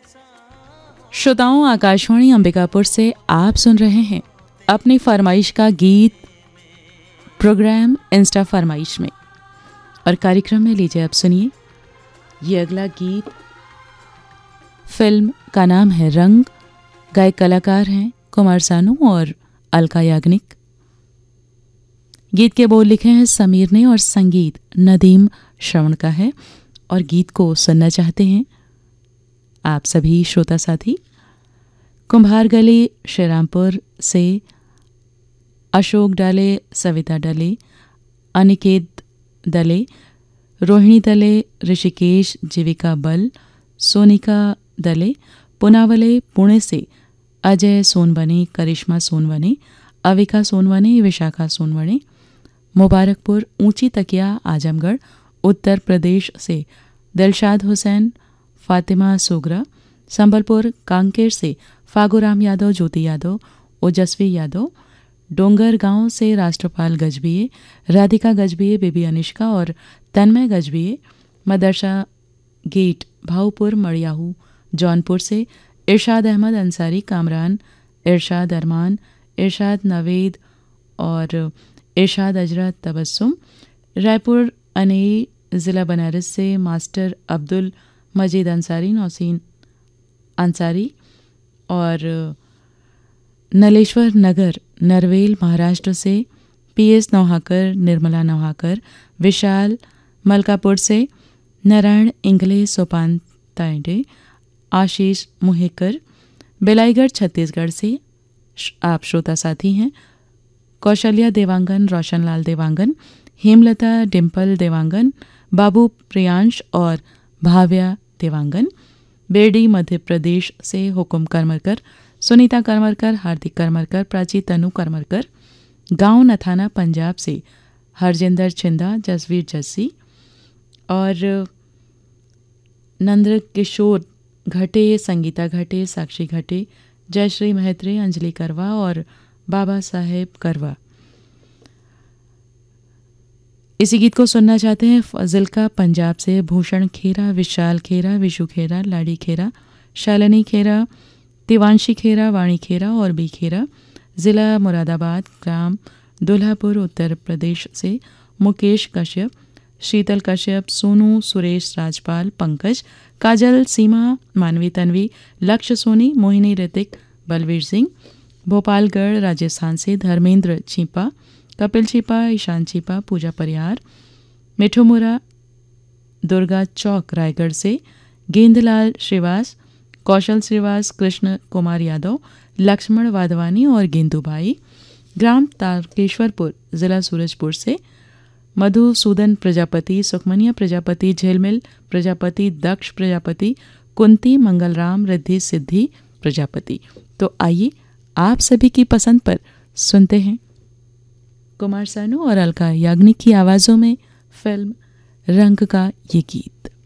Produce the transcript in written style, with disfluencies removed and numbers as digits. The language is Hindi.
श्रोताओं, आकाशवाणी अंबिकापुर से आप सुन रहे हैं अपनी फरमाइश का गीत प्रोग्राम इंस्टा फरमाइश में। और कार्यक्रम में लीजिए अब सुनिए ये अगला गीत। फिल्म का नाम है रंग। गायक कलाकार हैं कुमार सानू और अलका याग्निक। गीत के बोल लिखे हैं समीर ने और संगीत नदीम श्रवण का है। और गीत को सुनना चाहते हैं आप सभी श्रोता साथी। कुम्भार गली श्रीरामपुर से अशोक डाले, सविता डाले, अनिकेत दले, रोहिणी दले, ऋषिकेश, जीविका बल, सोनिका दले, पुनावले पुणे से अजय सोनवने, करिश्मा सोनवने, अविका सोनवने, विशाखा सोनवने, मुबारकपुर ऊंची तकिया आजमगढ़ उत्तर प्रदेश से दिलशाद हुसैन, फातिमा सोगरा, संबलपुर कांकेर से फागुराम यादव, ज्योति यादव, ओजस्वी यादव, डोंगर गांव से राष्ट्रपाल गजबिये, राधिका गजबिये, बेबी अनिष्का और तन्मय गजबिये, मदरसा गेट भाऊपुर मड़ियाहू जौनपुर से इरशाद अहमद अंसारी, कामरान, इरशाद अरमान, इरशाद नवेद और इरशाद अजरत तबस्सुम, रायपुर अनई ज़िला बनारस से मास्टर अब्दुल मजीद अंसारी, नौसीन अंसारी और नलेश्वर नगर नरवेल महाराष्ट्र से पीएस नौहाकर, निर्मला नौहाकर, विशाल मलकापुर से नारायण इंगले, सोपान ताइडे, आशीष मुहेकर, बेलाईगढ़ छत्तीसगढ़ से आप श्रोता साथी हैं। कौशल्या देवांगन, रोशनलाल देवांगन, हेमलता डिम्पल देवांगन, बाबू प्रियांश और भाव्या देवांगन। बेरडी मध्य प्रदेश से हुकुम करमरकर, सुनीता करमरकर, हार्दिक करमरकर, प्राची तनु करमरकर। गांव नथाना पंजाब से हरजिंदर छिंदा, जसवीर जस्सी और नंद्र किशोर घटे, संगीता घटे, साक्षी घटे, जयश्री महत्रे, अंजलि करवा और बाबा साहेब करवा। इसी गीत को सुनना चाहते हैं फजिल्का पंजाब से भूषण खेरा, विशाल खेरा, विशु खेरा, लाडी खेरा, शालिनी खेरा, तिवांशी खेरा, वाणी खेरा और बी खेरा। ज़िला मुरादाबाद, ग्राम दुल्हापुर उत्तर प्रदेश से मुकेश कश्यप, शीतल कश्यप, सोनू, सुरेश, राजपाल, पंकज, काजल, सीमा, मानवी तन्वी, लक्ष्य सोनी, मोहिनी, ऋतिक, बलवीर सिंह। भोपालगढ़ राजस्थान से धर्मेंद्र छिपा, कपिल छिपा, ईशान छिपा, पूजा परिहार। मिठूमुरा दुर्गा चौक रायगढ़ से गेंदलाल श्रीवास, कौशल श्रीवास, कृष्ण कुमार यादव, लक्ष्मण वाधवानी और गेंदूभाई। ग्राम तारकेश्वरपुर, जिला सूरजपुर से मधुसूदन प्रजापति, सुखमनिया प्रजापति, झेलमिल प्रजापति, दक्ष प्रजापति, कुंती, मंगलराम, रिद्धि सिद्धि प्रजापति। तो आइए आप सभी की पसंद पर सुनते हैं कुमार सानू और अलका याग्निक की आवाज़ों में फिल्म रंग का ये गीत।